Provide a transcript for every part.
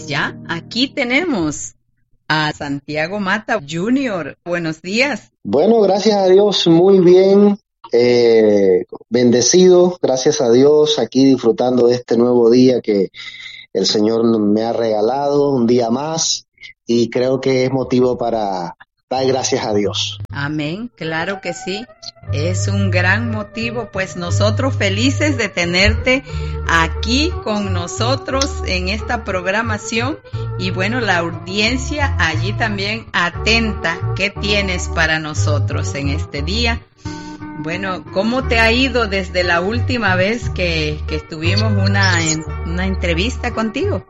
Ya, aquí tenemos a Santiago Mata Jr. Buenos días. Bueno, gracias a Dios, muy bien, bendecido, gracias a Dios, aquí disfrutando de este nuevo día que el Señor me ha regalado, un día más, y creo que es motivo para dar gracias a Dios. Amén, claro que sí. Es un gran motivo, pues nosotros felices de tenerte aquí con nosotros en esta programación y bueno, la audiencia allí también atenta. ¿Qué tienes para nosotros en este día? Bueno, ¿cómo te ha ido desde la última vez que tuvimos una entrevista contigo?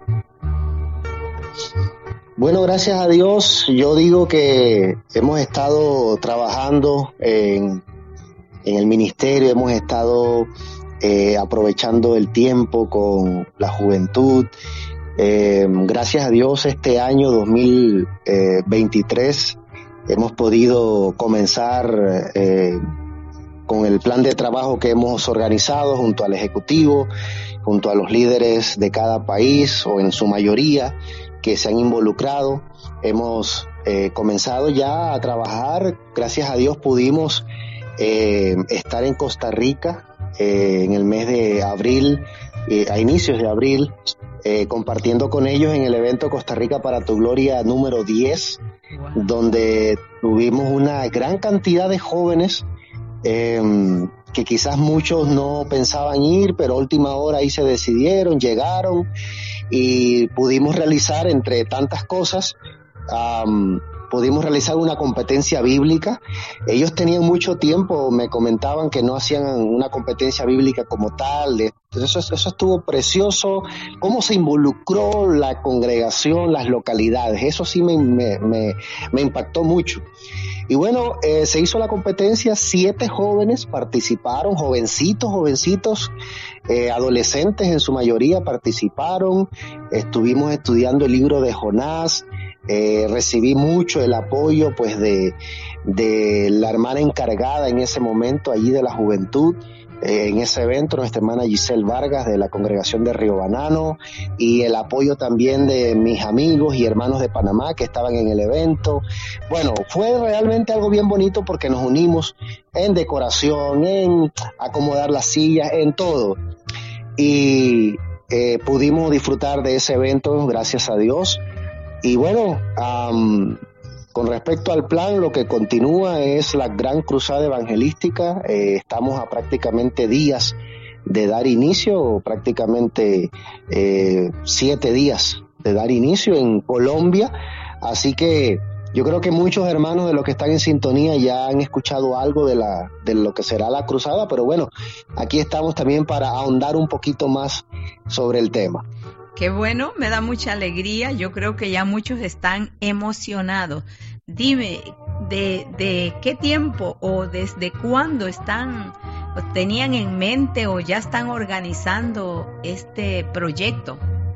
Bueno, gracias a Dios, yo digo que hemos estado trabajando en el ministerio, hemos estado aprovechando el tiempo con la juventud. Gracias a Dios, este año 2023 hemos podido comenzar con el plan de trabajo que hemos organizado junto al Ejecutivo, junto a los líderes de cada país o en su mayoría que se han involucrado. Hemos comenzado ya a trabajar. Gracias a Dios pudimos estar en Costa Rica en el mes de abril, a inicios de abril, compartiendo con ellos en el evento Costa Rica para tu Gloria número 10, wow, donde tuvimos una gran cantidad de jóvenes que quizás muchos no pensaban ir, pero a última hora ahí se decidieron, llegaron y pudimos realizar, entre tantas cosas, pudimos realizar una competencia bíblica. Ellos tenían mucho tiempo, me comentaban que no hacían una competencia bíblica como tal. Eso estuvo precioso, cómo se involucró la congregación, las localidades, eso sí me impactó mucho. Y bueno, se hizo la competencia, 7 jóvenes participaron, jovencitos, adolescentes en su mayoría participaron. Estuvimos estudiando el libro de Jonás. Recibí mucho el apoyo pues de la hermana encargada en ese momento allí de la juventud, en ese evento, nuestra hermana Giselle Vargas de la congregación de Río Banano, y el apoyo también de mis amigos y hermanos de Panamá que estaban en el evento. Bueno, fue realmente algo bien bonito porque nos unimos en decoración, en acomodar las sillas, en todo, y pudimos disfrutar de ese evento, gracias a Dios. Y bueno, con respecto al plan, lo que continúa es la gran cruzada evangelística. Estamos a prácticamente días de dar inicio, prácticamente 7 días de dar inicio en Colombia. Así que yo creo que muchos hermanos de los que están en sintonía ya han escuchado algo de lo que será la cruzada, pero bueno, aquí estamos también para ahondar un poquito más sobre el tema. Qué bueno, me da mucha alegría. Yo creo que ya muchos están emocionados. Dime, ¿de qué tiempo o desde cuándo tenían en mente o ya están organizando este proyecto?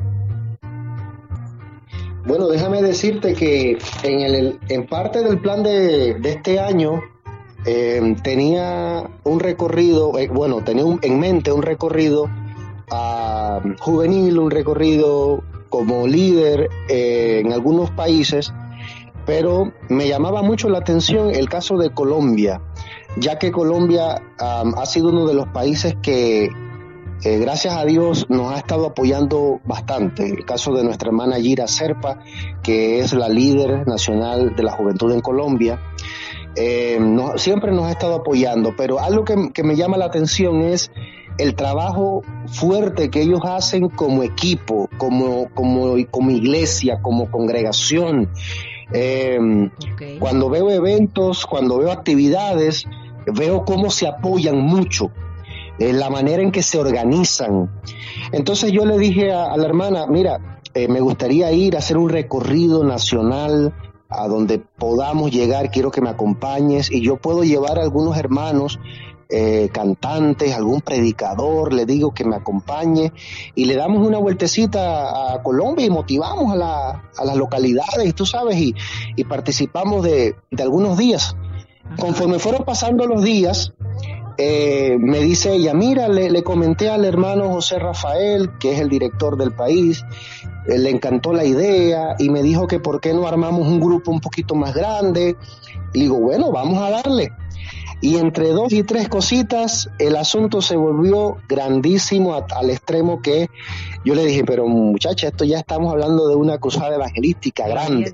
Bueno, déjame decirte que en parte del plan de este año tenía un recorrido, tenía en mente un recorrido juvenil, un recorrido como líder en algunos países, pero me llamaba mucho la atención el caso de Colombia, ya que Colombia ha sido uno de los países que gracias a Dios nos ha estado apoyando bastante. El caso de nuestra hermana Gira Serpa, que es la líder nacional de la juventud en Colombia, siempre nos ha estado apoyando, pero algo que me llama la atención es el trabajo fuerte que ellos hacen como equipo, como iglesia, como congregación. Okay. Cuando veo eventos, cuando veo actividades, veo cómo se apoyan mucho, la manera en que se organizan. Entonces yo le dije a la hermana, mira, me gustaría ir a hacer un recorrido nacional a donde podamos llegar, quiero que me acompañes, y yo puedo llevar a algunos hermanos cantantes, algún predicador, le digo que me acompañe y le damos una vueltecita a Colombia y motivamos a las localidades, tú sabes, y participamos de algunos días. Conforme fueron pasando los días, me dice ella, mira, le comenté al hermano José Rafael, que es el director del país, le encantó la idea y me dijo que por qué no armamos un grupo un poquito más grande. Y digo, bueno, vamos a darle. Y entre 2 y 3 cositas, el asunto se volvió grandísimo al extremo que yo le dije, pero muchacha, esto ya estamos hablando de una cruzada evangelística grande.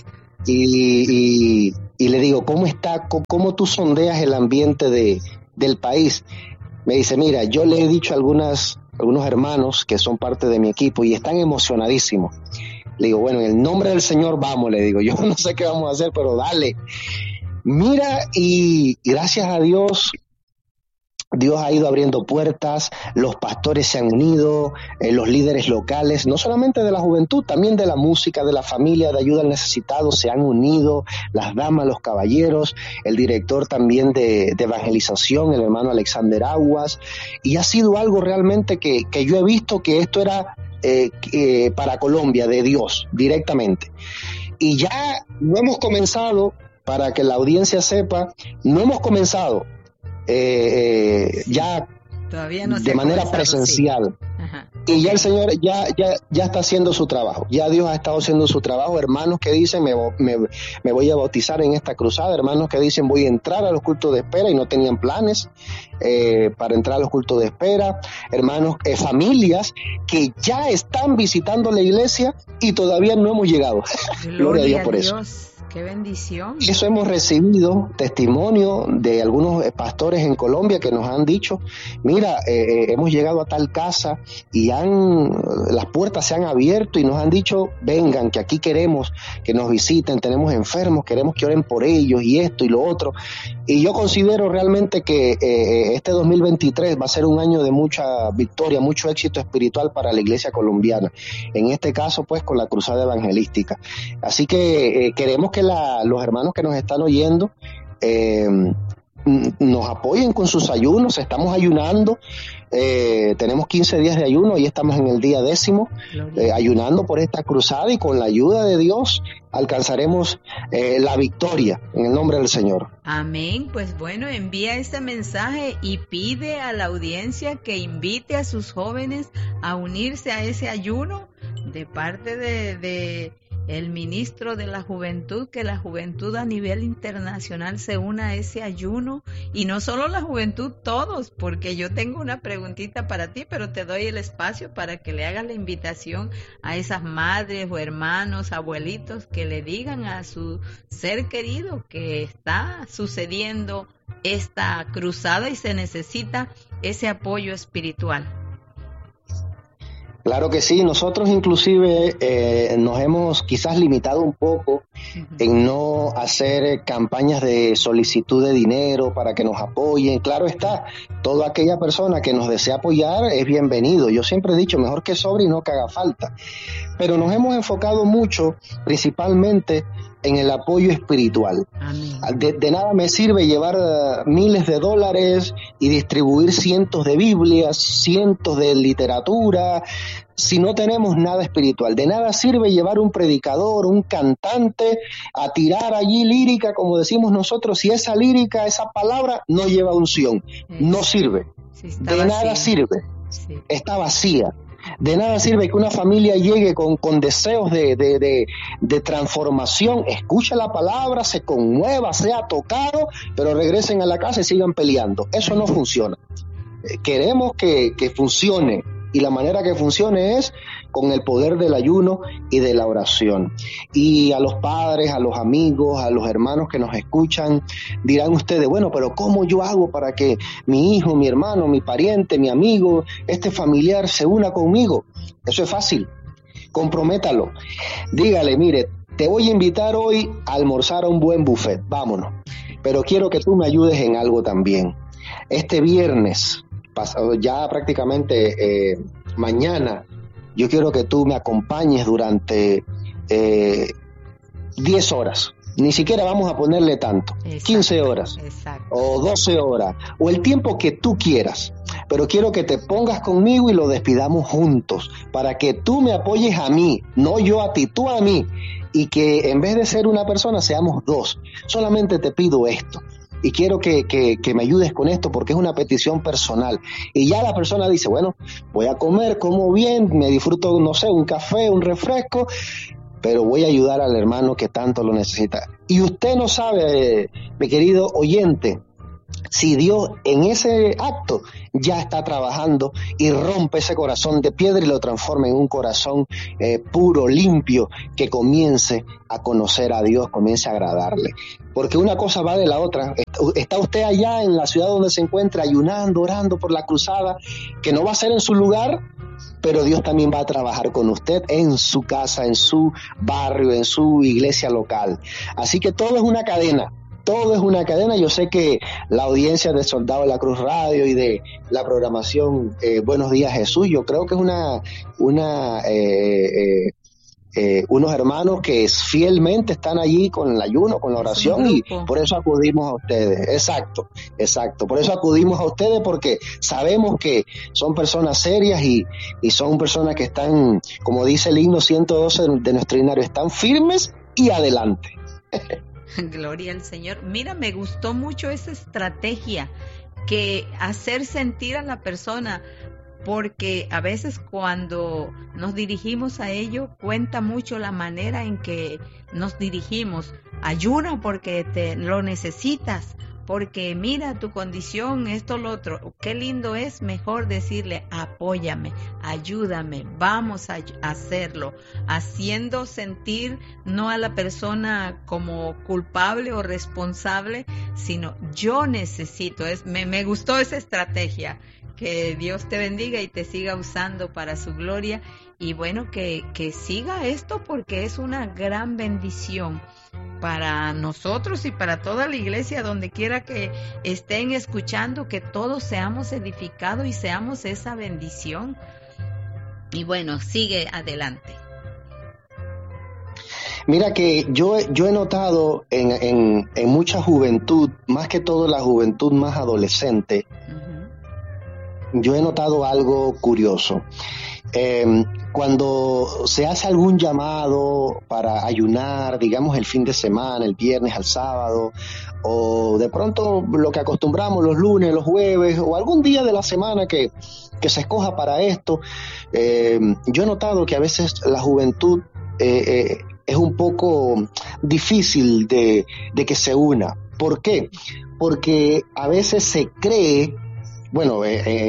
Y le digo, ¿cómo está? ¿Cómo tú sondeas el ambiente del país? Me dice, mira, yo le he dicho a algunos hermanos que son parte de mi equipo y están emocionadísimos. Le digo, bueno, en el nombre del Señor vamos, le digo, yo no sé qué vamos a hacer, pero dale. Mira, y gracias a Dios, Dios ha ido abriendo puertas, los pastores se han unido, los líderes locales, no solamente de la juventud, también de la música, de la familia, de ayuda al necesitado, se han unido, las damas, los caballeros, el director también de evangelización, el hermano Alexander Aguas, y ha sido algo realmente que yo he visto que esto era para Colombia, de Dios, directamente. Y ya no hemos comenzado, para que la audiencia sepa, no hemos comenzado ya de manera presencial. Y ya el Señor ya está haciendo su trabajo, ya Dios ha estado haciendo su trabajo. Hermanos que dicen me voy a bautizar en esta cruzada, hermanos que dicen voy a entrar a los cultos de espera y no tenían planes para entrar a los cultos de espera, hermanos, familias que ya están visitando la iglesia y todavía no hemos llegado. Gloria a Dios por eso. ¡Qué bendición! Eso hemos recibido testimonio de algunos pastores en Colombia que nos han dicho, mira, hemos llegado a tal casa y las puertas se han abierto y nos han dicho, vengan, que aquí queremos que nos visiten, tenemos enfermos, queremos que oren por ellos y esto y lo otro. Y yo considero realmente que este 2023 va a ser un año de mucha victoria, mucho éxito espiritual para la iglesia colombiana. En este caso, pues, con la cruzada evangelística. Así que queremos que los hermanos que nos están oyendo nos apoyen con sus ayunos. Estamos ayunando, tenemos 15 días de ayuno y estamos en el día 10º, ayunando por esta cruzada, y con la ayuda de Dios alcanzaremos la victoria en el nombre del Señor. Amén. Pues bueno, envía este mensaje y pide a la audiencia que invite a sus jóvenes a unirse a ese ayuno de parte de el ministro de la juventud, que la juventud a nivel internacional se una a ese ayuno, y no solo la juventud, todos, porque yo tengo una preguntita para ti, pero te doy el espacio para que le hagas la invitación a esas madres o hermanos, abuelitos, que le digan a su ser querido que está sucediendo esta cruzada y se necesita ese apoyo espiritual. Claro que sí, nosotros inclusive nos hemos quizás limitado un poco en no hacer campañas de solicitud de dinero para que nos apoyen. Claro está, toda aquella persona que nos desea apoyar es bienvenido. Yo siempre he dicho, mejor que sobre y no que haga falta. Pero nos hemos enfocado mucho, principalmente, en el apoyo espiritual. De nada me sirve llevar miles de dólares y distribuir cientos de Biblias, cientos de literatura, si no tenemos nada espiritual. De nada sirve llevar un predicador, un cantante a tirar allí lírica, como decimos nosotros, si esa lírica, esa palabra no lleva unción, no sirve. De nada sirve, está vacía. De nada sirve que una familia llegue con deseos de transformación, escuche la palabra, se conmueva, sea tocado, pero regresen a la casa y sigan peleando. Eso no funciona. Queremos que funcione, y la manera que funcione es con el poder del ayuno y de la oración. Y a los padres, a los amigos, a los hermanos que nos escuchan, dirán ustedes, bueno, pero ¿cómo yo hago para que mi hijo, mi hermano, mi pariente, mi amigo, este familiar se una conmigo? Eso es fácil. Comprométalo. Dígale, mire, te voy a invitar hoy a almorzar a un buen buffet, vámonos. Pero quiero que tú me ayudes en algo también. Este viernes, ya prácticamente mañana, yo quiero que tú me acompañes durante 10 horas. Ni siquiera vamos a ponerle tanto. Exacto, 15 horas. Exacto. O 12 horas. O el tiempo que tú quieras. Pero quiero que te pongas conmigo y lo despidamos juntos. Para que tú me apoyes a mí. No yo a ti, tú a mí. Y que en vez de ser una persona seamos dos. Solamente te pido esto. y quiero que me ayudes con esto porque es una petición personal. Y ya la persona dice, bueno, voy a comer, como bien, me disfruto, no sé, un café, un refresco, pero voy a ayudar al hermano que tanto lo necesita. Y usted no sabe, mi querido oyente, si Dios en ese acto ya está trabajando y rompe ese corazón de piedra y lo transforma en un corazón puro, limpio, que comience a conocer a Dios, comience a agradarle. Porque una cosa va de la otra. Está usted allá en la ciudad donde se encuentra, ayunando, orando por la cruzada, que no va a ser en su lugar, pero Dios también va a trabajar con usted en su casa, en su barrio, en su iglesia local. Así que todo es una cadena. Todo es una cadena. Yo sé que la audiencia de Soldado de la Cruz Radio y de la programación Buenos Días Jesús, yo creo que es unos hermanos que fielmente están allí con el ayuno, con la oración, y por eso acudimos a ustedes. Exacto. Por eso acudimos a ustedes, porque sabemos que son personas serias y son personas que están, como dice el himno 112 de nuestro himnario, están firmes y adelante. Gloria al Señor. Mira, me gustó mucho esa estrategia, que hacer sentir a la persona, porque a veces cuando nos dirigimos a ello, cuenta mucho la manera en que nos dirigimos. Ayuna porque te lo necesitas, porque mira tu condición, esto, lo otro. Qué lindo es mejor decirle, apóyame, ayúdame, vamos a hacerlo, haciendo sentir no a la persona como culpable o responsable, sino yo necesito. Me gustó esa estrategia. Que Dios te bendiga y te siga usando para su gloria, y bueno, que siga esto, porque es una gran bendición para nosotros y para toda la iglesia, donde quiera que estén escuchando, que todos seamos edificados y seamos esa bendición. Y bueno, sigue adelante. Mira que yo he notado en mucha juventud, más que todo la juventud más adolescente, yo he notado algo curioso. Cuando se hace algún llamado para ayunar, digamos el fin de semana, el viernes al sábado, o de pronto lo que acostumbramos los lunes, los jueves, o algún día de la semana que se escoja para esto, yo he notado que a veces la juventud es un poco difícil de que se una. ¿Por qué? Porque a veces se cree, bueno,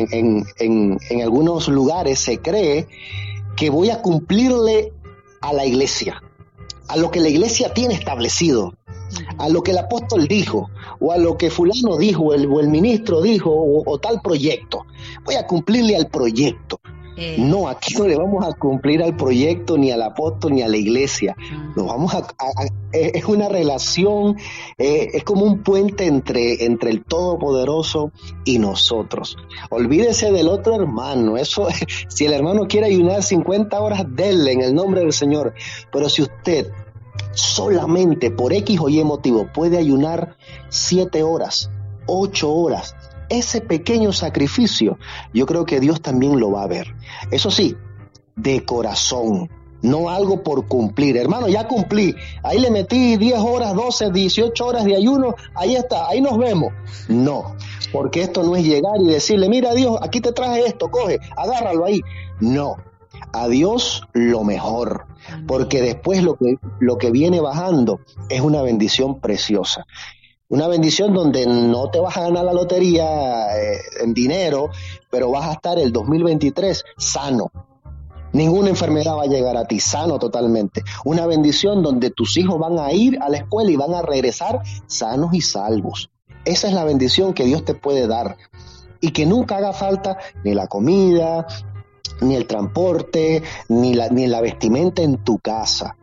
en algunos lugares se cree que voy a cumplirle a la iglesia, a lo que la iglesia tiene establecido, a lo que el apóstol dijo, o a lo que fulano dijo, o el ministro dijo, o tal proyecto. Voy a cumplirle al proyecto. No, aquí no le vamos a cumplir al proyecto, ni al apóstol, ni a la iglesia. Nos vamos es una relación, es como un puente entre el Todopoderoso y nosotros. Olvídese del otro hermano. Eso, si el hermano quiere ayunar 50 horas, denle en el nombre del Señor. Pero si usted solamente por X o Y motivo puede ayunar 7 horas, 8 horas, ese pequeño sacrificio, yo creo que Dios también lo va a ver. Eso sí, de corazón, no algo por cumplir. Hermano, ya cumplí, ahí le metí 10 horas, 12, 18 horas de ayuno, ahí está, ahí nos vemos. No, porque esto no es llegar y decirle, mira Dios, aquí te traje esto, coge, agárralo ahí. No, a Dios lo mejor, porque después lo que viene bajando es una bendición preciosa. Una bendición donde no te vas a ganar la lotería en dinero, pero vas a estar el 2023 sano. Ninguna enfermedad va a llegar a ti, sano totalmente. Una bendición donde tus hijos van a ir a la escuela y van a regresar sanos y salvos. Esa es la bendición que Dios te puede dar. Y que nunca haga falta ni la comida, ni el transporte, ni la vestimenta en tu casa.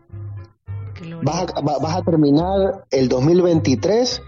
Vas a terminar el 2023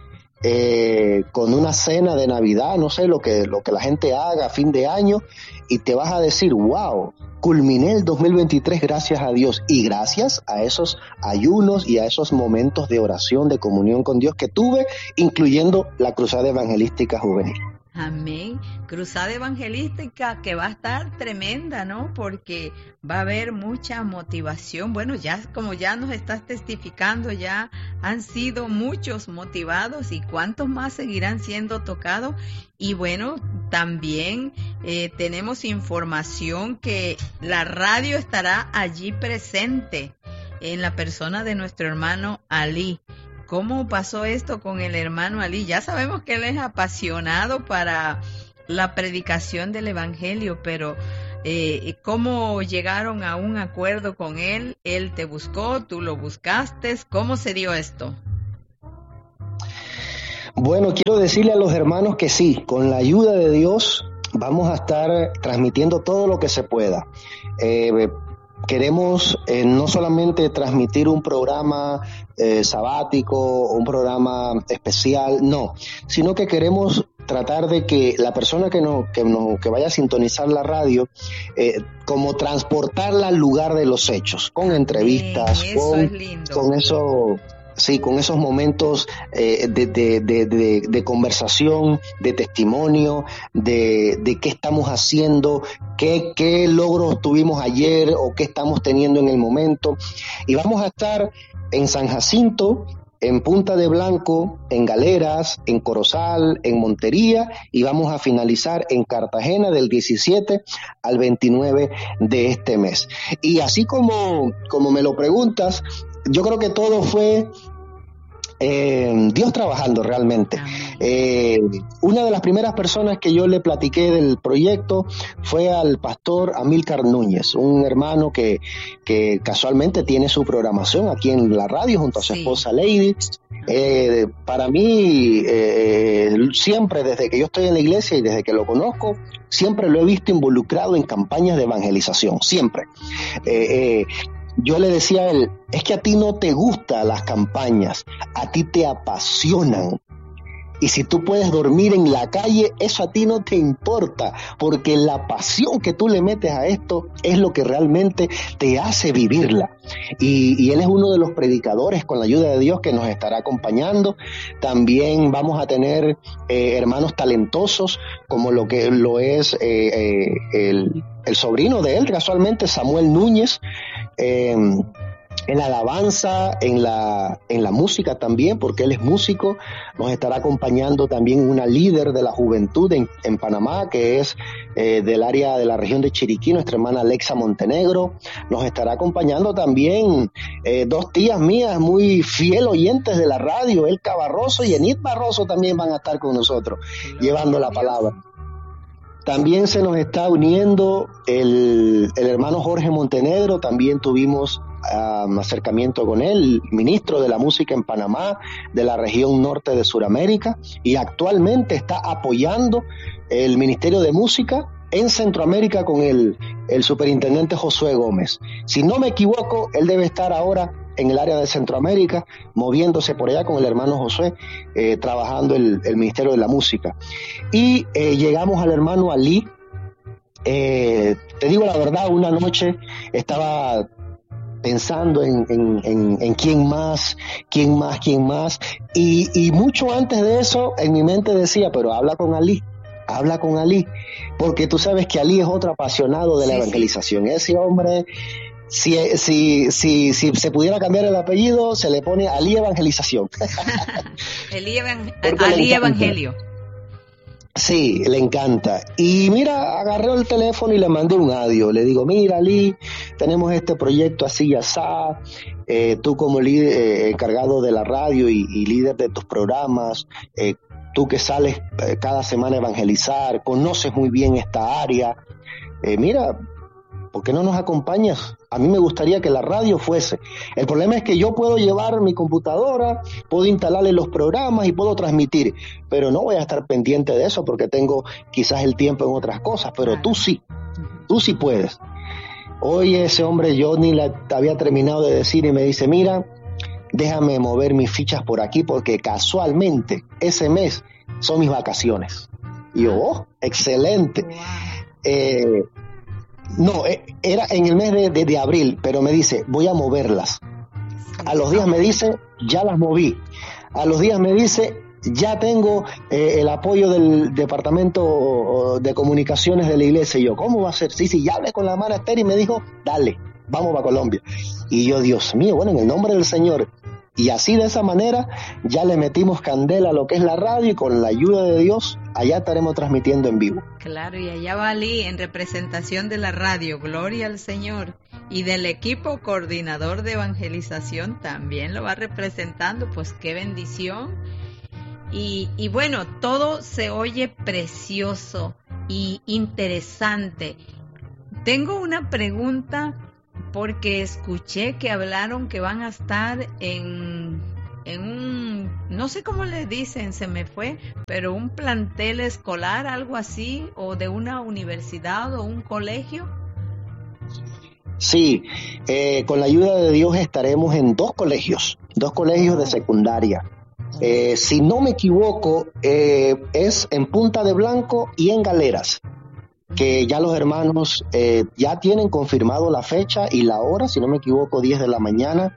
con una cena de Navidad, no sé, lo que la gente haga a fin de año, y te vas a decir, wow, culminé el 2023 gracias a Dios, y gracias a esos ayunos y a esos momentos de oración, de comunión con Dios que tuve, incluyendo la Cruzada Evangelística Juvenil. Amén. Cruzada evangelística que va a estar tremenda, ¿no? Porque va a haber mucha motivación. Bueno, ya como ya nos estás testificando, ya han sido muchos motivados y cuántos más seguirán siendo tocados. Y bueno, también tenemos información que la radio estará allí presente en la persona de nuestro hermano Ali. ¿Cómo pasó esto con el hermano Ali? Ya sabemos que él es apasionado para la predicación del Evangelio, pero ¿cómo llegaron a un acuerdo con él? ¿Él te buscó? ¿Tú lo buscaste? ¿Cómo se dio esto? Bueno, quiero decirle a los hermanos que sí, con la ayuda de Dios vamos a estar transmitiendo todo lo que se pueda. Queremos no solamente transmitir un programa sabático, un programa especial, no, sino que queremos tratar de que la persona que vaya a sintonizar la radio, como transportarla al lugar de los hechos, con entrevistas, con eso. Sí, con esos momentos de conversación, de testimonio, de qué estamos haciendo, qué logros tuvimos ayer o qué estamos teniendo en el momento. Y vamos a estar en San Jacinto, en Punta de Blanco, en Galeras, en Corozal, en Montería, y vamos a finalizar en Cartagena del 17 al 29 de este mes. Y así como me lo preguntas, yo creo que todo fue Dios trabajando realmente. Una de las primeras personas que yo le platiqué del proyecto fue al pastor Amílcar Núñez, un hermano que casualmente tiene su programación aquí en la radio junto a su esposa Lady. Para mí, siempre desde que yo estoy en la iglesia y desde que lo conozco, siempre lo he visto involucrado en campañas de evangelización, siempre. Yo le decía a él, es que a ti no te gustan las campañas, a ti te apasionan. Y si tú puedes dormir en la calle, eso a ti no te importa, porque la pasión que tú le metes a esto es lo que realmente te hace vivirla. Y él es uno de los predicadores, con la ayuda de Dios, que nos estará acompañando. También vamos a tener hermanos talentosos, como lo es el sobrino de él, casualmente, Samuel Núñez, en la alabanza, en la música también, porque él es músico. Nos estará acompañando también una líder de la juventud en Panamá, que es del área de la región de Chiriquí, nuestra hermana Alexa Montenegro. Nos estará acompañando también dos tías mías muy fiel oyentes de la radio, Elka Barroso y Enid Barroso, también van a estar con nosotros, llevando la palabra. También se nos está uniendo el hermano Jorge Montenegro. También tuvimos acercamiento con él, ministro de la música en Panamá, de la región norte de Sudamérica, y actualmente está apoyando el Ministerio de Música en Centroamérica con el superintendente Josué Gómez. Si no me equivoco, él debe estar ahora en el área de Centroamérica, moviéndose por allá con el hermano Josué, trabajando el Ministerio de la Música. Y llegamos al hermano Ali. Te digo la verdad, una noche estaba pensando en quién más, y mucho antes de eso en mi mente decía, pero habla con Ali, porque tú sabes que Ali es otro apasionado de la evangelización. Ese hombre, si se pudiera cambiar el apellido, se le pone Ali Evangelización. Ali Evangelio. Sí, le encanta. Y mira, agarré el teléfono y le mandé un audio. Le digo, mira, Ali, tenemos este proyecto así y asá. Tú como líder, encargado de la radio y líder de tus programas, tú que sales cada semana a evangelizar, conoces muy bien esta área. Mira, ¿por qué no nos acompañas? A mí me gustaría que la radio fuese. El problema es que yo puedo llevar mi computadora, puedo instalarle los programas y puedo transmitir, pero no voy a estar pendiente de eso porque tengo quizás el tiempo en otras cosas, pero tú sí puedes. Hoy ese hombre, yo ni le había terminado de decir, y me dice, mira, déjame mover mis fichas por aquí porque casualmente ese mes son mis vacaciones. Y yo, oh, excelente. No, era en el mes de abril, pero me dice, voy a moverlas. A los días me dice, ya las moví. A los días me dice, ya tengo el apoyo del departamento de comunicaciones de la iglesia. Y yo, ¿cómo va a ser? Sí, ya hablé con la hermana Esther y me dijo, dale, vamos para Colombia. Y yo, Dios mío, bueno, en el nombre del Señor. Y así de esa manera ya le metimos candela a lo que es la radio y con la ayuda de Dios allá estaremos transmitiendo en vivo. Claro, y allá va Lee en representación de la radio, gloria al Señor, y del equipo coordinador de evangelización también lo va representando, pues qué bendición. Y bueno, todo se oye precioso y interesante. Tengo una pregunta porque escuché que hablaron que van a estar en un, no sé cómo le dicen, se me fue, pero un plantel escolar, algo así, o de una universidad o un colegio. Sí, con la ayuda de Dios estaremos en dos colegios de secundaria. Si no me equivoco, es en Punta de Blanco y en Galeras, que ya los hermanos ya tienen confirmado la fecha y la hora, si no me equivoco, 10 de la mañana,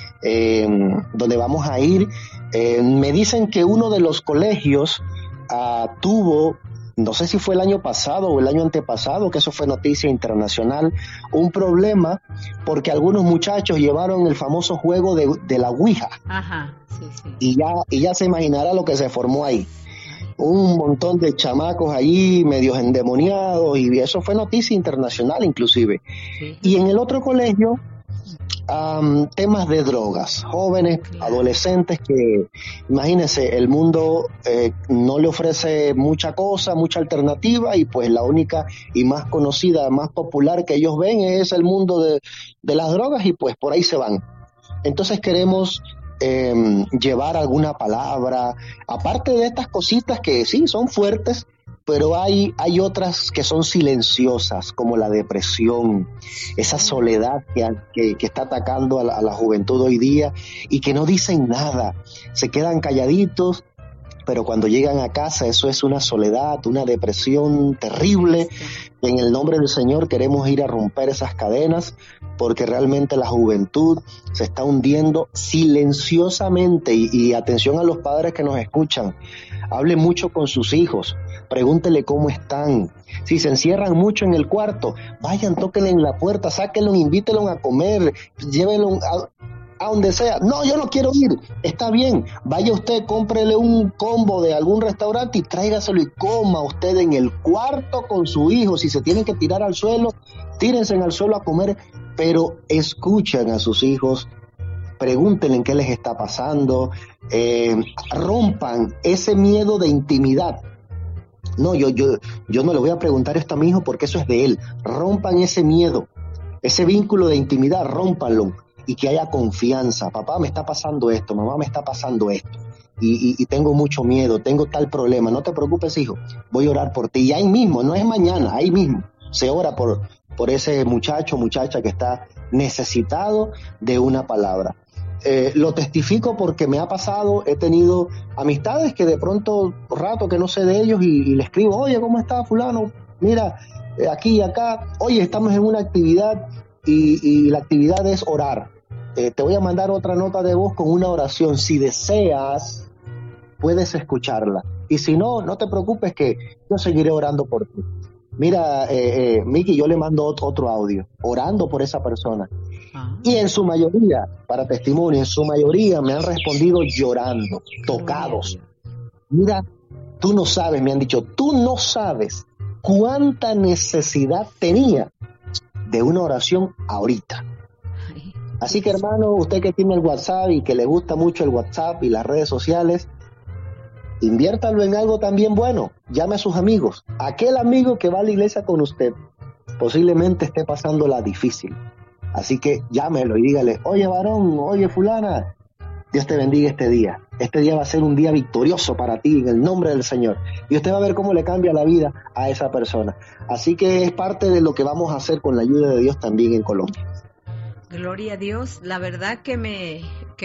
donde vamos a ir. Me dicen que uno de los colegios tuvo, no sé si fue el año pasado o el año antepasado, que eso fue noticia internacional, un problema porque algunos muchachos llevaron el famoso juego de la Ouija. Ajá, sí. Y ya se imaginará lo que se formó ahí. Un montón de chamacos allí medios endemoniados, y eso fue noticia internacional inclusive. Sí. Y en el otro colegio, temas de drogas, jóvenes, adolescentes que, imagínense, el mundo no le ofrece mucha cosa, mucha alternativa, y pues la única y más conocida, más popular que ellos ven es el mundo de las drogas, y pues por ahí se van. Entonces queremos llevar alguna palabra, aparte de estas cositas que sí son fuertes, pero hay otras que son silenciosas, como la depresión, esa soledad que está atacando a la juventud hoy día, y que no dicen nada, se quedan calladitos, pero cuando llegan a casa eso es una soledad, una depresión terrible. En el nombre del Señor queremos ir a romper esas cadenas, porque realmente la juventud se está hundiendo silenciosamente. Y atención a los padres que nos escuchan, hable mucho con sus hijos, pregúntele cómo están. Si se encierran mucho en el cuarto, vayan, tóquenle en la puerta, sáquenlo, invítenlo a comer, llévenlo a donde sea. No, yo no quiero ir. Está bien, vaya usted, cómprele un combo de algún restaurante y tráigaselo y coma usted en el cuarto con su hijo. Si se tienen que tirar al suelo, tírense al suelo a comer, pero escuchen a sus hijos, pregúntenle qué les está pasando, rompan ese miedo de intimidad. No, yo no le voy a preguntar esto a mi hijo porque eso es de él. Rompan ese miedo, ese vínculo de intimidad, rómpanlo, y que haya confianza. Papá, me está pasando esto, mamá, me está pasando esto, y tengo mucho miedo, tengo tal problema. No te preocupes, hijo, voy a orar por ti. Y ahí mismo, no es mañana, ahí mismo se ora por ese muchacho, muchacha que está necesitado de una palabra. Lo testifico porque me ha pasado, he tenido amistades que de pronto, rato que no sé de ellos, y le escribo, oye, ¿cómo está fulano? Mira, aquí y acá, oye, estamos en una actividad y la actividad es orar. Te voy a mandar otra nota de voz con una oración. Si deseas, puedes escucharla. Y si no, no te preocupes, que yo seguiré orando por ti. Mira, Miki, yo le mando otro audio, orando por esa persona. Y en su mayoría, para testimonio, en su mayoría me han respondido llorando, tocados. Mira, tú no sabes, me han dicho, tú no sabes cuánta necesidad tenía de una oración ahorita. Así que, hermano, usted que tiene el WhatsApp y que le gusta mucho el WhatsApp y las redes sociales, inviértalo en algo también bueno. Llame a sus amigos. Aquel amigo que va a la iglesia con usted posiblemente esté pasándola difícil. Así que llámelo y dígale, oye, varón, oye, fulana, Dios te bendiga este día. Este día va a ser un día victorioso para ti en el nombre del Señor. Y usted va a ver cómo le cambia la vida a esa persona. Así que es parte de lo que vamos a hacer con la ayuda de Dios también en Colombia. Gloria a Dios. La verdad que me,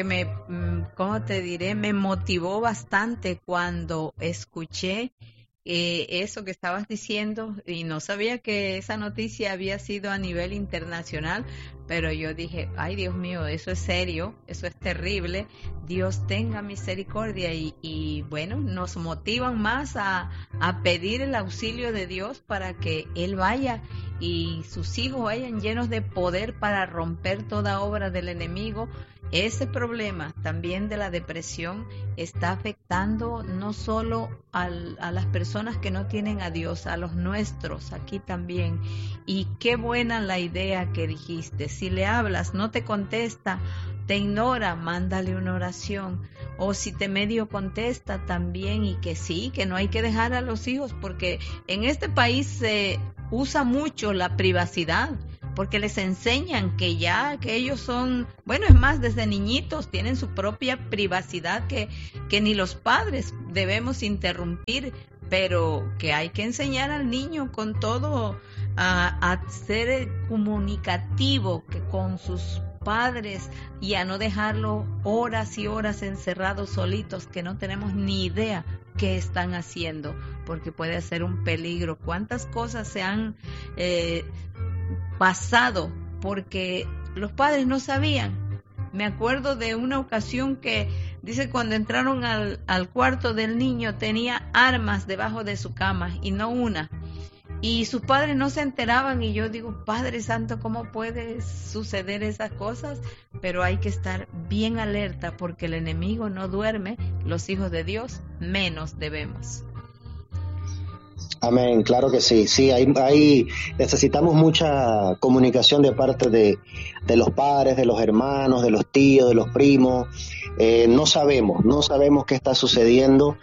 ¿cómo te diré? Me motivó bastante cuando escuché eso que estabas diciendo, y no sabía que esa noticia había sido a nivel internacional, pero yo dije, ay Dios mío, eso es serio, eso es terrible, Dios tenga misericordia y bueno, nos motivan más a pedir el auxilio de Dios para que Él vaya y sus hijos vayan llenos de poder para romper toda obra del enemigo. Ese problema también de la depresión está afectando no solo a las personas que no tienen a Dios, a los nuestros aquí también. Y qué buena la idea que dijiste. Si le hablas, no te contesta, te ignora, mándale una oración. O si te medio contesta también, y que sí, que no hay que dejar a los hijos, porque en este país se usa mucho la privacidad, porque les enseñan que ellos son, bueno, es más, desde niñitos tienen su propia privacidad que ni los padres debemos interrumpir, pero que hay que enseñar al niño con todo a ser comunicativo que con sus padres y a no dejarlo horas y horas encerrados solitos, que no tenemos ni idea qué están haciendo, porque puede ser un peligro. ¿Cuántas cosas se han pasado porque los padres no sabían? Me acuerdo de una ocasión que dice cuando entraron al cuarto del niño tenía armas debajo de su cama y no una. Y sus padres no se enteraban y yo digo, Padre Santo, ¿cómo puede suceder esas cosas? Pero hay que estar bien alerta porque el enemigo no duerme, los hijos de Dios menos debemos. Amén, claro que sí. Sí, necesitamos mucha comunicación de parte de los padres, de los hermanos, de los tíos, de los primos. No sabemos qué está sucediendo.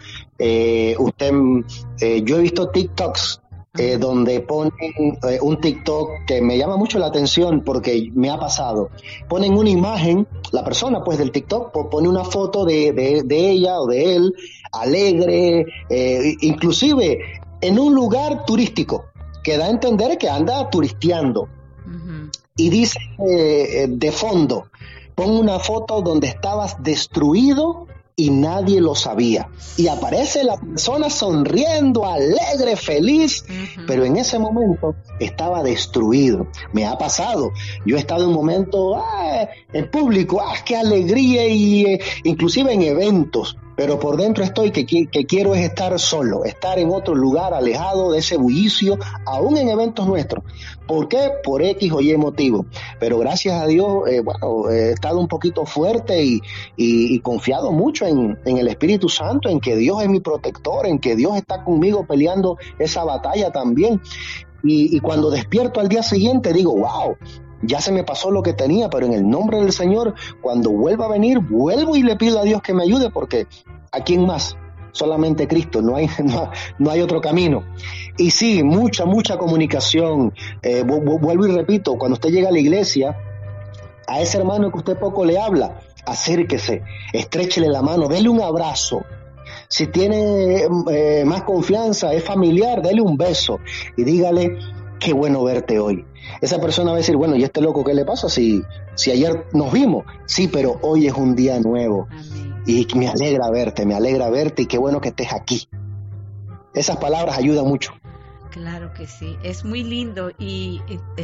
Yo he visto TikToks donde ponen un TikTok que me llama mucho la atención porque me ha pasado. Ponen una imagen, la persona pues del TikTok pone una foto de ella o de él, alegre, inclusive en un lugar turístico, que da a entender que anda turisteando. Uh-huh. Y dice de fondo, pon una foto donde estabas destruido y nadie lo sabía. Y aparece la persona sonriendo, alegre, feliz, uh-huh. Pero en ese momento estaba destruido. Me ha pasado. Yo he estado en un momento en público, qué alegría, y inclusive en eventos, pero por dentro estoy que quiero es estar solo, estar en otro lugar, alejado de ese bullicio, aún en eventos nuestros. ¿Por qué? Por X o Y motivo. Pero gracias a Dios, he estado un poquito fuerte y confiado mucho en el Espíritu Santo, en que Dios es mi protector, en que Dios está conmigo peleando esa batalla también. Y cuando despierto al día siguiente digo, wow, ya se me pasó lo que tenía, pero en el nombre del Señor, cuando vuelva a venir, vuelvo y le pido a Dios que me ayude, porque ¿a quién más? Solamente Cristo, no hay otro camino. Y sí, mucha comunicación. Vuelvo y repito, cuando usted llega a la iglesia, a ese hermano que usted poco le habla, acérquese, estréchele la mano, dele un abrazo. Si tiene más confianza, es familiar, dele un beso y dígale, qué bueno verte hoy. Esa persona va a decir, bueno, ¿y este loco qué le pasa? Si ayer nos vimos. Sí, pero hoy es un día nuevo. Amén. Y me alegra verte y qué bueno que estés aquí. Esas palabras ayudan mucho. Claro que sí, es muy lindo. Y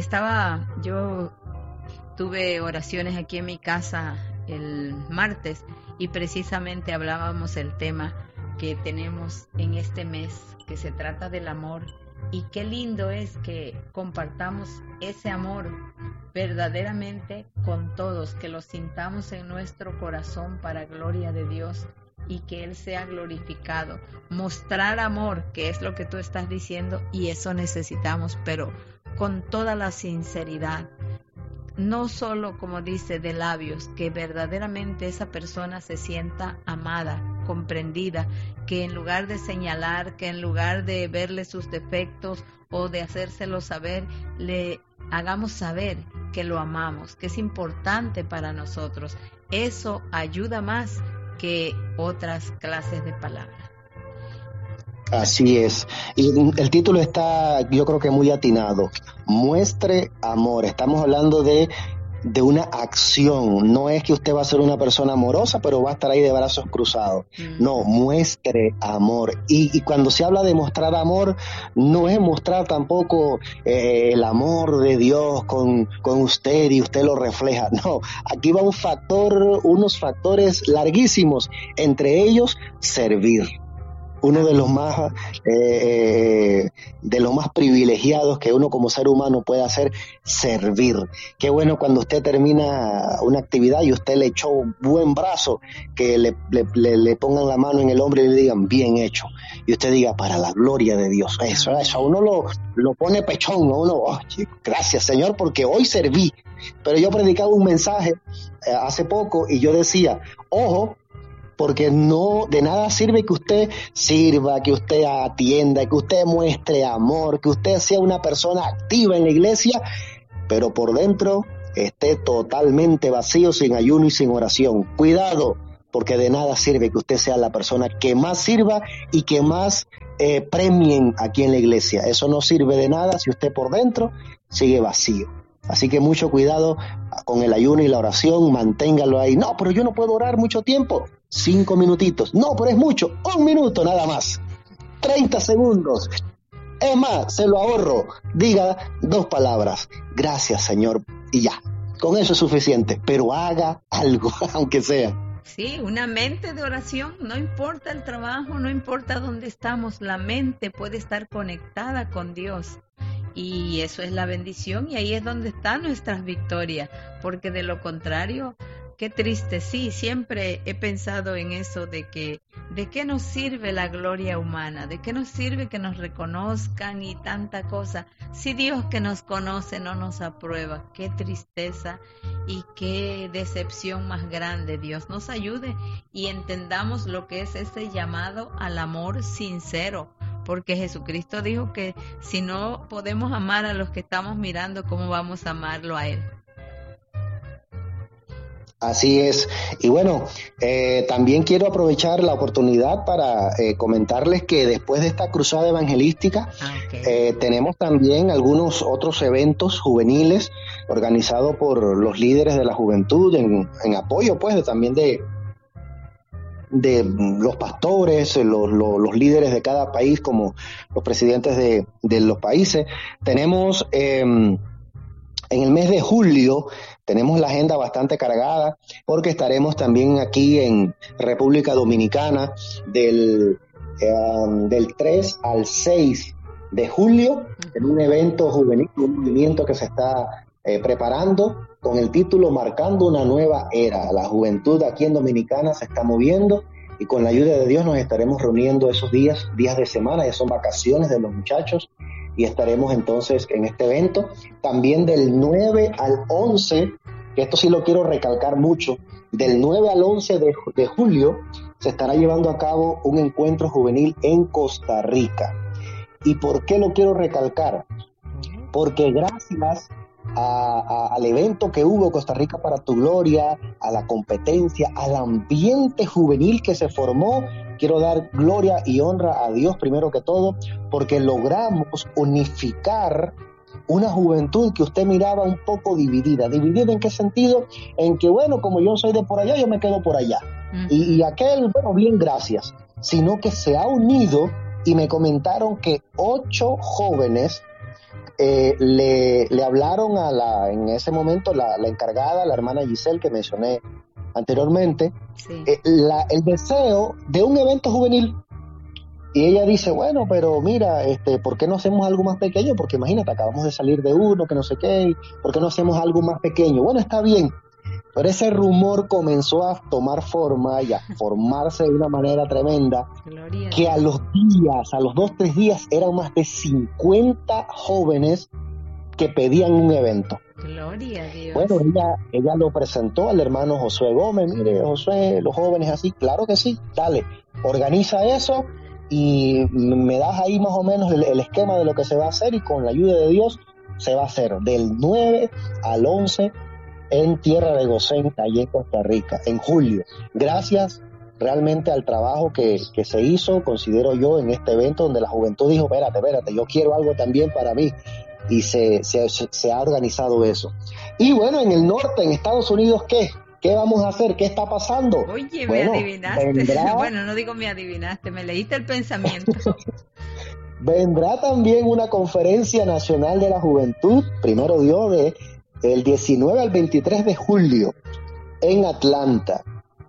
yo tuve oraciones aquí en mi casa el martes y precisamente hablábamos el tema que tenemos en este mes, que se trata del amor. Y qué lindo es que compartamos ese amor verdaderamente con todos, que lo sintamos en nuestro corazón para gloria de Dios y que Él sea glorificado. Mostrar amor, que es lo que tú estás diciendo, y eso necesitamos, pero con toda la sinceridad. No solo, como dice, de labios, que verdaderamente esa persona se sienta amada, comprendida, que en lugar de señalar, que en lugar de verle sus defectos o de hacérselo saber, le hagamos saber que lo amamos, que es importante para nosotros. Eso ayuda más que otras clases de palabras. Así es. Y el título está, yo creo que muy atinado. Muestre amor. Estamos hablando de de una acción. No es que usted va a ser una persona amorosa, pero va a estar ahí de brazos cruzados. No, muestre amor. Y cuando se habla de mostrar amor, no es mostrar tampoco el amor de Dios con usted y usted lo refleja. No, aquí va unos factores larguísimos, entre ellos servir. Uno de los más privilegiados que uno como ser humano puede hacer, servir. Qué bueno cuando usted termina una actividad y usted le echó un buen brazo, que le pongan la mano en el hombro y le digan bien hecho, y usted diga para la gloria de Dios. Eso a uno lo pone pechón, ¿no? Uno, oh, gracias Señor porque hoy serví. Pero yo predicaba un mensaje hace poco y yo decía, ojo, porque no de nada sirve que usted sirva, que usted atienda, que usted muestre amor, que usted sea una persona activa en la iglesia, pero por dentro esté totalmente vacío, sin ayuno y sin oración. Cuidado, porque de nada sirve que usted sea la persona que más sirva y que más premien aquí en la iglesia. Eso no sirve de nada si usted por dentro sigue vacío. Así que mucho cuidado con el ayuno y la oración, manténgalo ahí. No, pero yo no puedo orar mucho tiempo. 5 minutitos. No, pero es mucho. 1 minuto nada más. 30 segundos. Es más, se lo ahorro. Diga 2 palabras. Gracias, Señor. Y ya. Con eso es suficiente. Pero haga algo, aunque sea. Sí, una mente de oración. No importa el trabajo, no importa dónde estamos. La mente puede estar conectada con Dios. Y eso es la bendición y ahí es donde está nuestras victorias, porque de lo contrario, qué triste. Sí, siempre he pensado en eso de qué nos sirve la gloria humana, de qué nos sirve que nos reconozcan y tanta cosa, si Dios que nos conoce no nos aprueba. Qué tristeza y qué decepción más grande. Dios nos ayude y entendamos lo que es ese llamado al amor sincero. Porque Jesucristo dijo que si no podemos amar a los que estamos mirando, ¿cómo vamos a amarlo a Él? Así es. Y bueno, también quiero aprovechar la oportunidad para comentarles que después de esta cruzada evangelística, tenemos también algunos otros eventos juveniles organizados por los líderes de la juventud en apoyo pues también de los pastores, los líderes de cada país, como los presidentes de los países. Tenemos en el mes de julio, tenemos la agenda bastante cargada, porque estaremos también aquí en República Dominicana del 3 al 6 de julio, en un evento juvenil, un movimiento que se está preparando con el título Marcando una nueva era. La juventud aquí en Dominicana se está moviendo y con la ayuda de Dios nos estaremos reuniendo esos días de semana, ya son vacaciones de los muchachos, y estaremos entonces en este evento. También del 9 al 11, que esto sí lo quiero recalcar mucho, del 9 al 11 de julio se estará llevando a cabo un encuentro juvenil en Costa Rica. ¿Y por qué lo quiero recalcar? Porque gracias al evento que hubo Costa Rica para tu gloria, a la competencia, al ambiente juvenil que se formó, quiero dar gloria y honra a Dios primero que todo, porque logramos unificar una juventud que usted miraba un poco dividida. ¿Dividida en qué sentido? En que, bueno, como yo soy de por allá, yo me quedo por allá. Y aquel, bueno, bien, gracias. Sino que se ha unido y me comentaron que 8 jóvenes le hablaron en ese momento la encargada, la hermana Giselle que mencioné anteriormente, sí. El deseo de un evento juvenil. Y ella dice, bueno, pero mira, ¿por qué no hacemos algo más pequeño? Porque imagínate, acabamos de salir de uno, que no sé qué, ¿por qué no hacemos algo más pequeño? Bueno, está bien, pero ese rumor comenzó a tomar forma y a formarse de una manera tremenda, que a los 2-3 días, eran más de 50 jóvenes que pedían un evento. Gloria a Dios. Bueno, ella lo presentó al hermano Josué Gómez. Mire, Josué, los jóvenes así, claro que sí, dale, organiza eso y me das ahí más o menos el esquema de lo que se va a hacer, y con la ayuda de Dios se va a hacer del 9 al 11 en Tierra de Gosén, allí en Costa Rica, en julio. Gracias realmente al trabajo que se hizo, considero yo, en este evento, donde la juventud dijo, espérate, yo quiero algo también para mí. y se ha organizado eso. Y bueno, en el norte, en Estados Unidos, ¿qué vamos a hacer? ¿Qué está pasando? Oye, bueno, me adivinaste. Bueno, no digo me adivinaste, me leíste el pensamiento. Vendrá también una conferencia nacional de la juventud, primero Dios, del 19 al 23 de julio en Atlanta,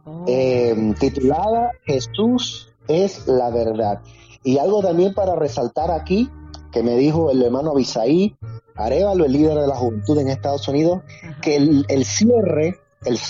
titulada Jesús es la verdad. Y algo también para resaltar aquí, que me dijo el hermano Abisaí Arévalo, el líder de la juventud en Estados Unidos, que el cierre,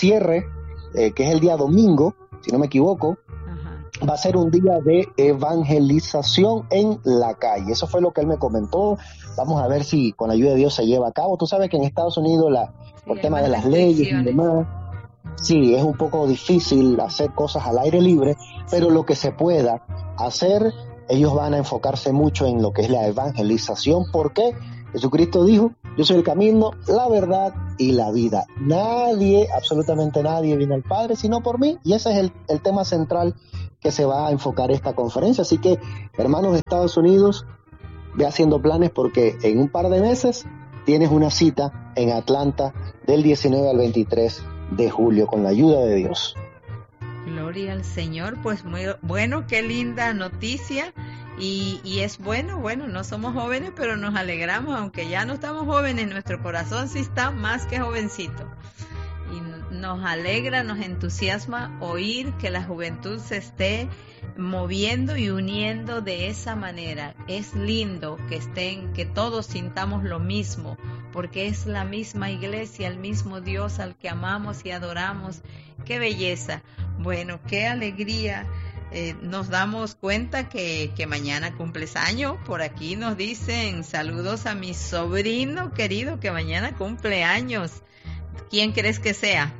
que es el día domingo, si no me equivoco, va a ser un día de evangelización en la calle. Eso fue lo que él me comentó. Vamos a ver si con la ayuda de Dios se lleva a cabo. Tú sabes que en Estados Unidos por el tema de las leyes y demás, sí, es un poco difícil hacer cosas al aire libre, pero lo que se pueda hacer, ellos van a enfocarse mucho en lo que es la evangelización, porque Jesucristo dijo: yo soy el camino, la verdad y la vida. Nadie, absolutamente nadie, viene al Padre sino por mí, y ese es el tema central que se va a enfocar esta conferencia. Así que, hermanos de Estados Unidos, ve haciendo planes, porque en un par de meses tienes una cita en Atlanta del 19 al 23 de julio, con la ayuda de Dios. Gloria al Señor. Pues muy bueno, qué linda noticia. Y es bueno, no somos jóvenes, pero nos alegramos, aunque ya no estamos jóvenes, nuestro corazón sí está más que jovencito. Y nos alegra, nos entusiasma oír que la juventud se esté moviendo y uniendo de esa manera. Es lindo que todos sintamos lo mismo, porque es la misma iglesia, el mismo Dios al que amamos y adoramos. ¡Qué belleza! Bueno, qué alegría. Nos damos cuenta que mañana cumples años. Por aquí nos dicen saludos a mi sobrino querido que mañana cumple años. ¿Quién crees que sea?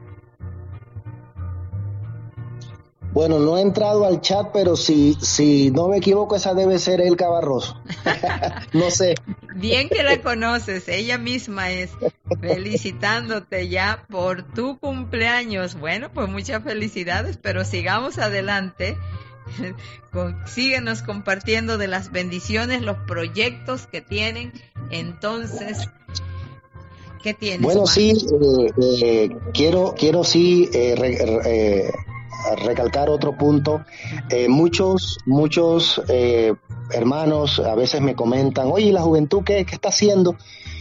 Bueno, no he entrado al chat, pero si no me equivoco, esa debe ser Elka Barroso. No sé. Bien que la conoces, ella misma es, felicitándote ya por tu cumpleaños. Bueno, pues muchas felicidades, pero sigamos adelante. Síguenos compartiendo de las bendiciones, los proyectos que tienen. Entonces, ¿qué tienes? Bueno, Juan? Sí, quiero sí recalcar otro punto. Muchos hermanos a veces me comentan: oye, ¿la juventud qué está haciendo?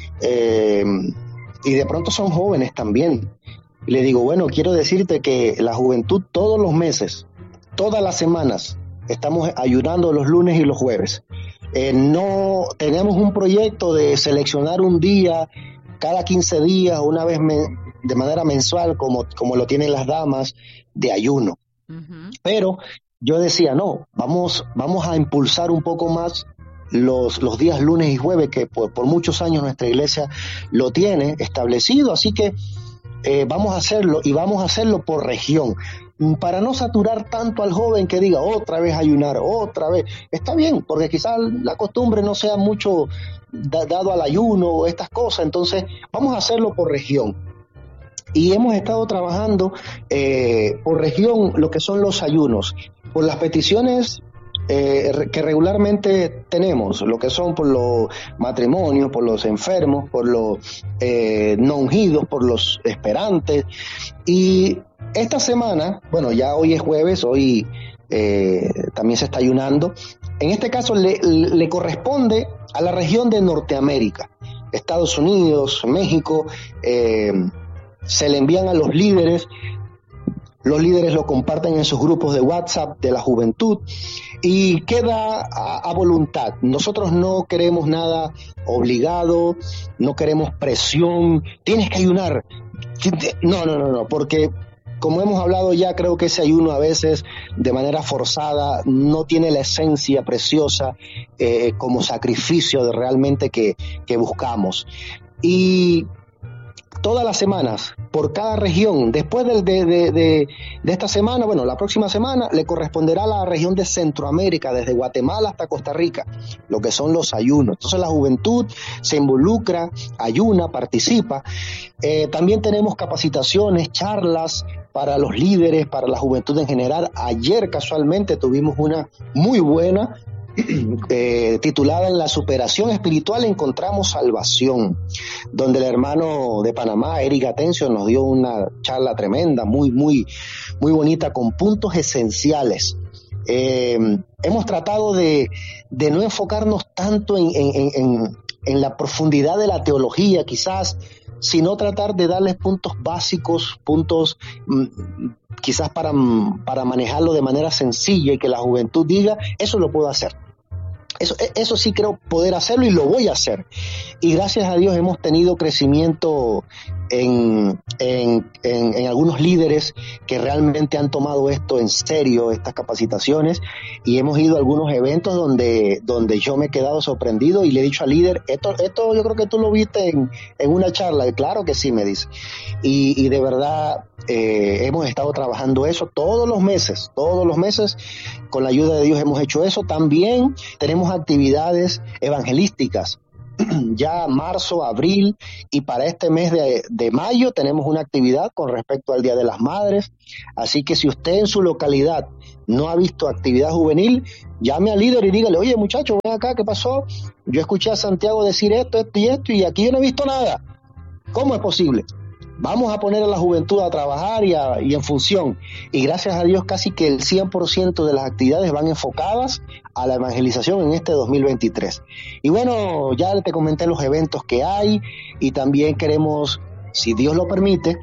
Y de pronto son jóvenes también. Y le digo: bueno, quiero decirte que la juventud todos los meses, todas las semanas, estamos ayudando los lunes y los jueves. No tenemos un proyecto de seleccionar un día cada 15 días, una vez de manera mensual, como lo tienen las damas, de ayuno. Uh-huh. Pero yo decía: no, vamos a impulsar un poco más los días lunes y jueves, que por muchos años nuestra iglesia lo tiene establecido. Así que vamos a hacerlo, y vamos a hacerlo por región, para no saturar tanto al joven que diga otra vez ayunar, otra vez. Está bien, porque quizás la costumbre no sea mucho dado al ayuno o estas cosas. Entonces vamos a hacerlo por región. Y hemos estado trabajando por región lo que son los ayunos, por las peticiones que regularmente tenemos, lo que son por los matrimonios, por los enfermos, por los no ungidos, por los esperantes. Y esta semana, bueno, ya hoy es jueves, hoy también se está ayunando. En este caso le corresponde a la región de Norteamérica, Estados Unidos, México. Se le envían a los líderes lo comparten en sus grupos de WhatsApp de la juventud, y queda a voluntad. Nosotros no queremos nada obligado, no queremos presión, tienes que ayunar. No, porque como hemos hablado ya, creo que ese ayuno a veces de manera forzada no tiene la esencia preciosa como sacrificio de realmente que buscamos. Y todas las semanas, por cada región, después de esta semana, bueno, la próxima semana le corresponderá a la región de Centroamérica, desde Guatemala hasta Costa Rica, lo que son los ayunos. Entonces la juventud se involucra, ayuna, participa. También tenemos capacitaciones, charlas para los líderes, para la juventud en general. Ayer casualmente tuvimos una muy buena titulada En la superación espiritual encontramos salvación, donde el hermano de Panamá, Eric Atencio, nos dio una charla tremenda, muy bonita, con puntos esenciales. Hemos tratado de no enfocarnos tanto en la profundidad de la teología, quizás, sino tratar de darles puntos básicos, puntos quizás para manejarlo de manera sencilla y que la juventud diga, eso lo puedo hacer. Eso sí creo poder hacerlo y lo voy a hacer. Y gracias a Dios hemos tenido crecimiento en algunos líderes que realmente han tomado esto en serio, estas capacitaciones, y hemos ido a algunos eventos donde yo me he quedado sorprendido y le he dicho al líder, esto yo creo que tú lo viste en una charla. Claro que sí, me dice. Y de verdad hemos estado trabajando eso todos los meses, con la ayuda de Dios hemos hecho eso. También tenemos actividades evangelísticas, ya marzo, abril, y para este mes de mayo tenemos una actividad con respecto al Día de las Madres, así que si usted en su localidad no ha visto actividad juvenil, llame al líder y dígale, oye muchacho, ven acá, ¿qué pasó? Yo escuché a Santiago decir esto y aquí yo no he visto nada. ¿Cómo es posible? Vamos a poner a la juventud a trabajar y en función. Y gracias a Dios casi que el 100% de las actividades van enfocadas a la evangelización en este 2023. Y bueno, ya te comenté los eventos que hay y también queremos, si Dios lo permite,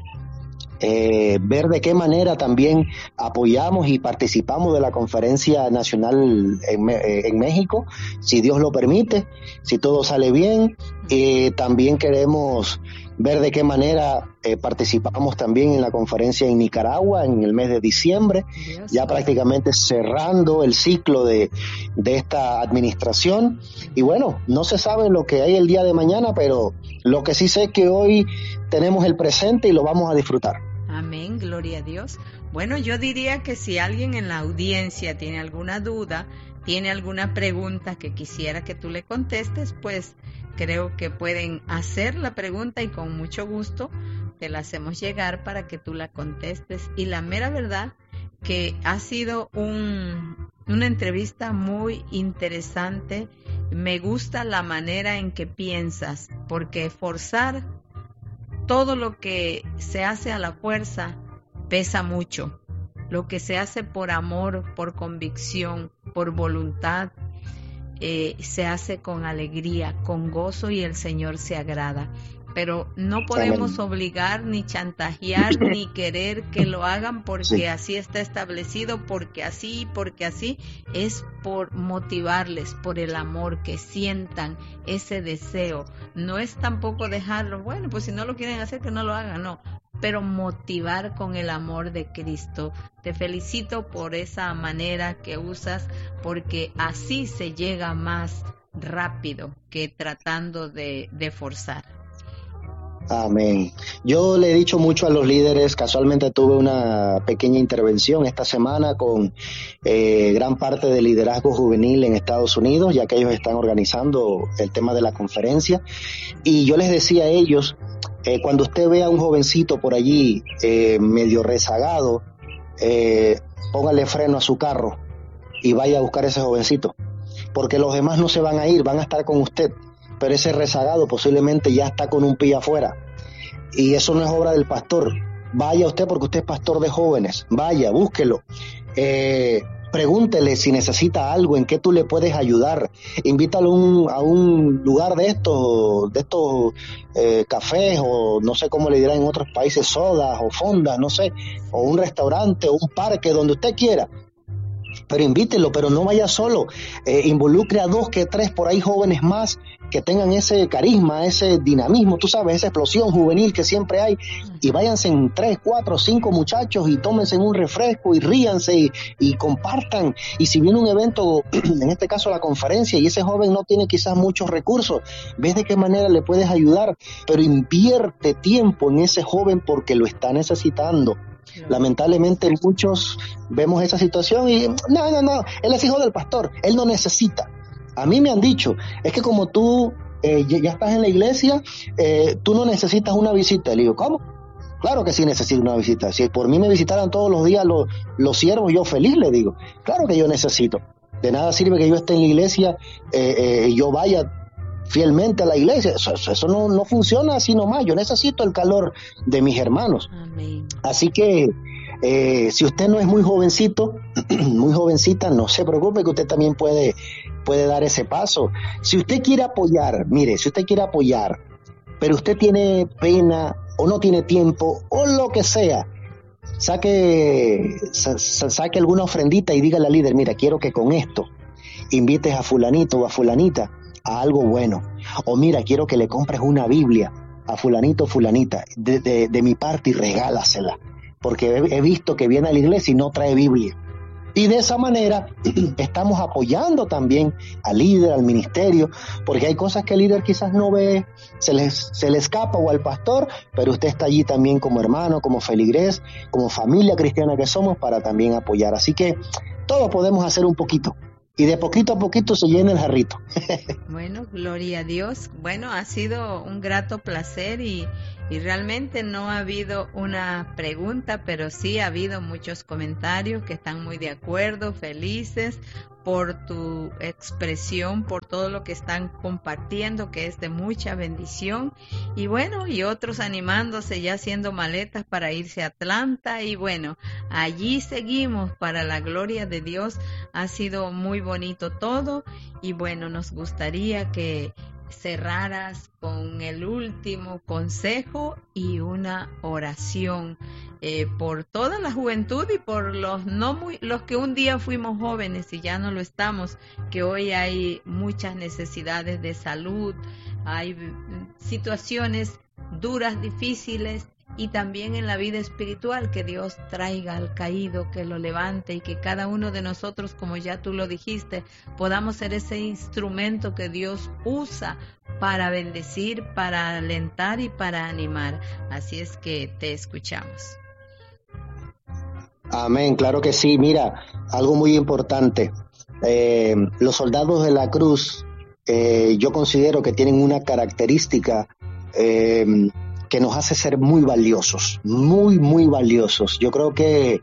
ver de qué manera también apoyamos y participamos de la conferencia nacional en México, si Dios lo permite, si todo sale bien. También queremos ver de qué manera participamos también en la conferencia en Nicaragua en el mes de diciembre, ya prácticamente cerrando el ciclo de esta administración. Y bueno, no se sabe lo que hay el día de mañana, pero lo que sí sé es que hoy tenemos el presente y lo vamos a disfrutar. Amén, gloria a Dios. Bueno, yo diría que si alguien en la audiencia tiene alguna duda, tiene alguna pregunta que quisiera que tú le contestes, pues creo que pueden hacer la pregunta y con mucho gusto te la hacemos llegar para que tú la contestes. Y la mera verdad que ha sido una entrevista muy interesante. Me gusta la manera en que piensas, porque forzar todo lo que se hace a la fuerza pesa mucho. Lo que se hace por amor, por convicción, por voluntad, se hace con alegría, con gozo, y el Señor se agrada. Pero no podemos obligar, ni chantajear, ni querer que lo hagan porque así está establecido, porque así, es por motivarles, por el amor, que sientan ese deseo. No es tampoco dejarlo, bueno, pues si no lo quieren hacer, que no lo hagan, no, pero motivar con el amor de Cristo. Te felicito por esa manera que usas, porque así se llega más rápido que tratando de forzar. Amén. Yo le he dicho mucho a los líderes, casualmente tuve una pequeña intervención esta semana con gran parte del liderazgo juvenil en Estados Unidos, ya que ellos están organizando el tema de la conferencia, y yo les decía a ellos, cuando usted vea a un jovencito por allí medio rezagado, póngale freno a su carro y vaya a buscar a ese jovencito, porque los demás no se van a ir, van a estar con usted. Pero ese rezagado posiblemente ya está con un pie afuera, y eso no es obra del pastor. Vaya usted, porque usted es pastor de jóvenes, vaya, búsquelo, pregúntele si necesita algo, en qué tú le puedes ayudar, invítalo a un lugar de estos cafés, o no sé cómo le dirán en otros países, sodas o fondas, no sé, o un restaurante o un parque, donde usted quiera. Pero invítelo, pero no vaya solo, involucre a 2 que 3 por ahí jóvenes más que tengan ese carisma, ese dinamismo, tú sabes, esa explosión juvenil que siempre hay, y váyanse en 3, 4, 5 muchachos y tómense un refresco y ríanse y compartan. Y si viene un evento, en este caso la conferencia, y ese joven no tiene quizás muchos recursos, ves de qué manera le puedes ayudar, pero invierte tiempo en ese joven porque lo está necesitando. Lamentablemente muchos vemos esa situación y no, él es hijo del pastor, él no necesita. A mí me han dicho, es que como tú ya estás en la iglesia, tú no necesitas una visita. Le digo, ¿cómo? Claro que sí necesito una visita. Si por mí me visitaran todos los días los siervos, yo feliz, le digo. Claro que yo necesito. De nada sirve que yo esté en la iglesia, yo vaya fielmente a la iglesia. Eso no funciona así nomás. Yo necesito el calor de mis hermanos. Amén. Así que si usted no es muy jovencito, muy jovencita, no se preocupe, que usted también puede dar ese paso. Si usted quiere apoyar, mire, si usted quiere apoyar, pero usted tiene pena o no tiene tiempo o lo que sea, saque alguna ofrendita y dígale al líder: mira, quiero que con esto invites a fulanito o a fulanita a algo bueno. O mira, quiero que le compres una Biblia a fulanito o fulanita de mi parte y regálasela, porque he visto que viene a la iglesia y no trae Biblia. Y de esa manera estamos apoyando también al líder, al ministerio, porque hay cosas que el líder quizás no ve, se le escapa, o al pastor, pero usted está allí también como hermano, como feligrés, como familia cristiana que somos, para también apoyar. Así que todos podemos hacer un poquito, y de poquito a poquito se llena el jarrito. Bueno, gloria a Dios. Bueno, ha sido un grato placer y realmente no ha habido una pregunta, pero sí ha habido muchos comentarios que están muy de acuerdo, felices por tu expresión, por todo lo que están compartiendo, que es de mucha bendición. Y bueno, y otros animándose, ya haciendo maletas para irse a Atlanta. Y bueno, allí seguimos para la gloria de Dios. Ha sido muy bonito todo. Y bueno, nos gustaría que cerraras con el último consejo y una oración por toda la juventud y por los que un día fuimos jóvenes y ya no lo estamos, que hoy hay muchas necesidades de salud, hay situaciones duras, difíciles, y también en la vida espiritual, que Dios traiga al caído, que lo levante, y que cada uno de nosotros, como ya tú lo dijiste, podamos ser ese instrumento que Dios usa para bendecir, para alentar y para animar. Así es que te escuchamos. Amén, claro que sí. Mira, algo muy importante, los soldados de la cruz, yo considero que tienen una característica que nos hace ser muy valiosos, muy, muy valiosos. Yo creo que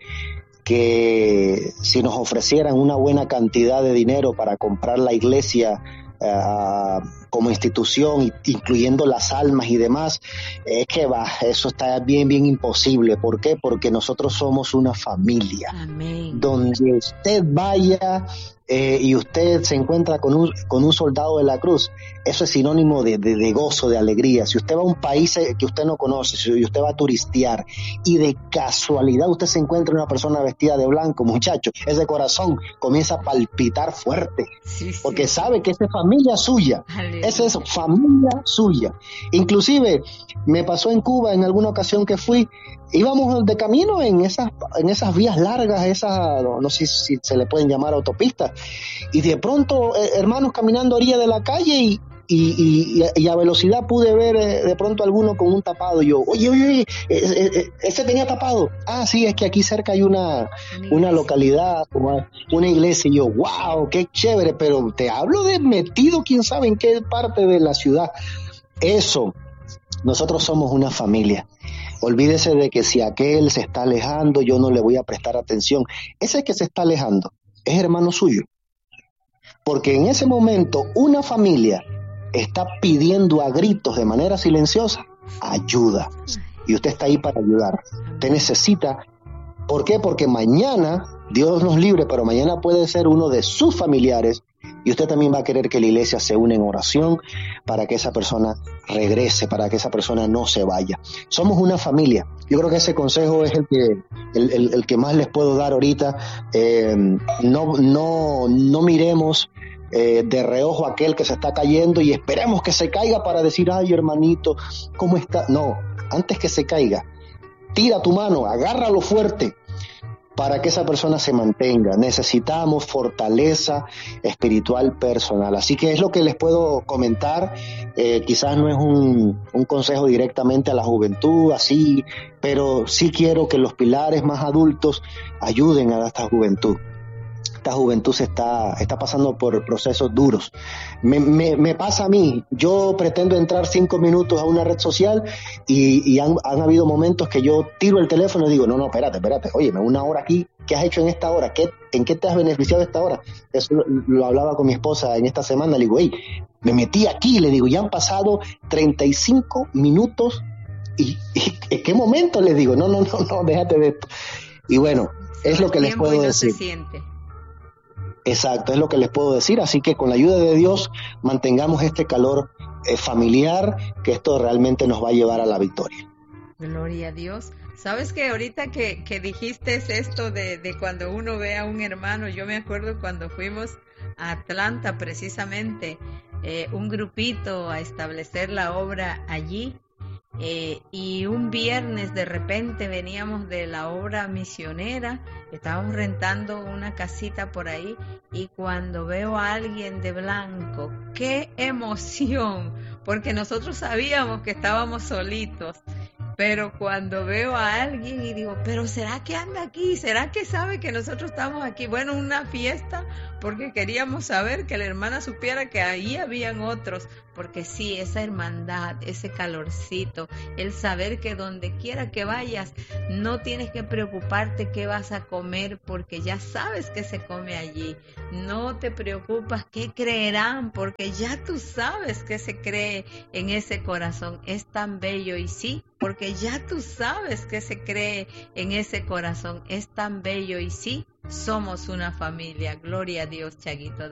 si nos ofrecieran una buena cantidad de dinero para comprar la iglesia como institución, incluyendo las almas y demás, es que eso está bien, bien imposible. ¿Por qué? Porque nosotros somos una familia. Amén. Donde usted vaya y usted se encuentra con un soldado de la cruz, eso es sinónimo de gozo, de alegría. Si usted va a un país que usted no conoce, si usted va a turistear y de casualidad usted se encuentra una persona vestida de blanco, muchacho, ese corazón comienza a palpitar fuerte, sí, porque sabe que esa es familia suya. Esa es familia suya. Inclusive me pasó en Cuba en alguna ocasión que fui, íbamos de camino en esas vías largas, no sé si se le pueden llamar autopistas, y de pronto hermanos caminando a orilla de la calle y a velocidad pude ver de pronto alguno con un tapado. Y yo, oye, ese tenía tapado. Ah, sí, es que aquí cerca hay una localidad, una iglesia. Y yo, wow, qué chévere, pero te hablo de metido quién sabe en qué parte de la ciudad. Eso, nosotros somos una familia. Olvídese de que si aquel se está alejando, yo no le voy a prestar atención. Ese que se está alejando es hermano suyo. Porque en ese momento una familia está pidiendo a gritos, de manera silenciosa, ayuda. Y usted está ahí para ayudar. Usted necesita. ¿Por qué? Porque mañana, Dios nos libre, pero mañana puede ser uno de sus familiares y usted también va a querer que la iglesia se una en oración para que esa persona regrese, para que esa persona no se vaya. Somos una familia. Yo creo que ese consejo es el que más les puedo dar ahorita. No miremos de reojo a aquel que se está cayendo y esperemos que se caiga para decir, ay, hermanito, ¿cómo está? No, antes que se caiga, tira tu mano, agárralo fuerte para que esa persona se mantenga. Necesitamos fortaleza espiritual personal. Así que es lo que les puedo comentar. Quizás no es un consejo directamente a la juventud, así, pero sí quiero que los pilares más adultos ayuden a esta juventud. esta juventud está pasando por procesos duros. Me pasa a mí, yo pretendo entrar 5 minutos a una red social y han habido momentos que yo tiro el teléfono y digo, no, espérate, óyeme, una hora aquí, ¿qué has hecho en esta hora? ¿En qué te has beneficiado esta hora? Eso lo hablaba con mi esposa en esta semana, le digo, me metí aquí, le digo, ya han pasado 35 minutos y ¿en qué momento? Les digo, no, déjate de esto. Y bueno, es lo que les puedo decir. Se siente. Exacto, es lo que les puedo decir, así que con la ayuda de Dios mantengamos este calor familiar, que esto realmente nos va a llevar a la victoria. Gloria a Dios. Sabes que ahorita que dijiste esto de cuando uno ve a un hermano, yo me acuerdo cuando fuimos a Atlanta precisamente, un grupito a establecer la obra allí, y un viernes de repente veníamos de la obra misionera, estábamos rentando una casita por ahí y cuando veo a alguien de blanco, ¡qué emoción! Porque nosotros sabíamos que estábamos solitos. Pero cuando veo a alguien y digo, pero ¿será que anda aquí? ¿Será que sabe que nosotros estamos aquí? Bueno, una fiesta, porque queríamos saber que la hermana supiera que ahí habían otros, porque sí, esa hermandad, ese calorcito, el saber que donde quiera que vayas, no tienes que preocuparte qué vas a comer, porque ya sabes que se come allí. No te preocupas qué creerán, porque ya tú sabes que se cree en ese corazón. Es tan bello y sí, porque ya tú sabes que se cree en ese corazón. Es tan bello y sí, somos una familia. Gloria a Dios, Chaguito.